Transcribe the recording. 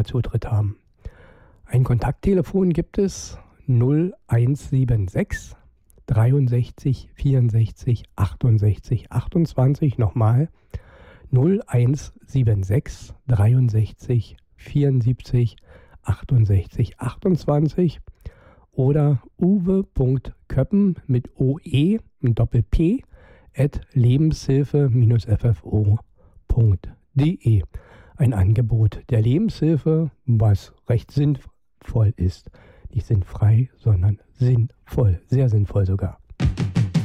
Zutritt haben. Ein Kontakttelefon gibt es 0176 63 64 68 28. Nochmal 0176 63 74 68 28 oder uwe.köppen mit OE und Doppel-P @lebenshilfe-ffo.de. Ein Angebot der Lebenshilfe, was recht sinnvoll ist. Nicht sinnfrei, sondern sinnvoll. Sehr sinnvoll sogar.